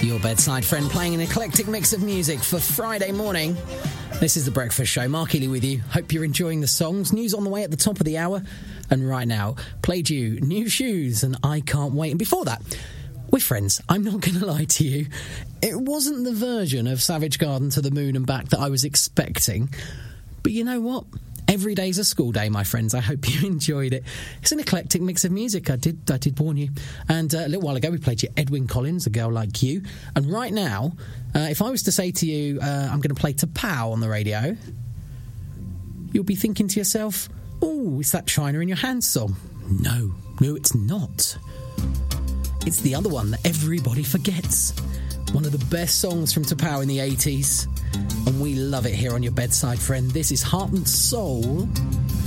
Your bedside friend playing an eclectic mix of music for Friday morning. This is The Breakfast Show. Mark Healy with you. Hope you're enjoying the songs. News on the way at the top of the hour. And right now, played you New Shoes and I Can't Wait. And before that, we're friends. I'm not going to lie to you. It wasn't the version of Savage Garden to the Moon and Back that I was expecting. But you know what? Every day's a school day, my friends. I hope you enjoyed it. It's an eclectic mix of music. I did warn you. And a little while ago, we played you Edwyn Collins, A Girl Like You. And right now, if I was to say to you, I'm going to play T'Pau on the radio, you'll be thinking to yourself, oh, it's that China in Your Hand song. No, it's not. It's the other one that everybody forgets. One of the best songs from T'Pau in the 80s. And we love it here on Your Bedside Friend. This is Heart and Soul